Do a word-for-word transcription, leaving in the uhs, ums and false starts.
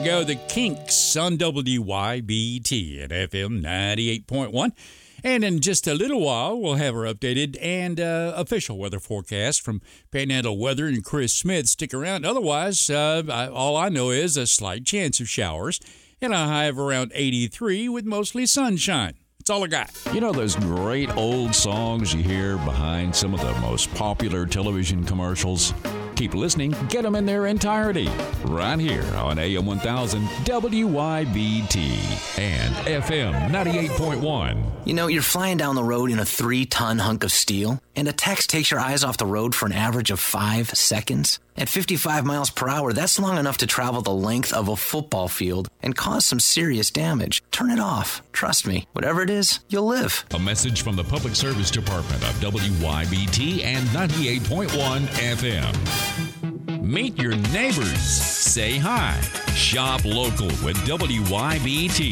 ago, the Kinks on W Y B T at F M ninety-eight point one. And in just a little while, we'll have our updated and uh, official weather forecast from Panhandle Weather and Chris Smith. Stick around. Otherwise, uh, I, all I know is a slight chance of showers and a high of around eighty-three with mostly sunshine. That's all I got. You know those great old songs you hear behind some of the most popular television commercials? Keep listening. Get them in their entirety right here on A M one thousand W Y B T and F M ninety-eight point one. You know, you're flying down the road in a three-ton hunk of steel, and a text takes your eyes off the road for an average of five seconds. At fifty-five miles per hour, that's long enough to travel the length of a football field and cause some serious damage. Turn it off. Trust me, whatever it is, you'll live. A message from the Public Service Department of W Y B T and ninety-eight point one F M. Meet your neighbors. Say hi. Shop local with W Y B T.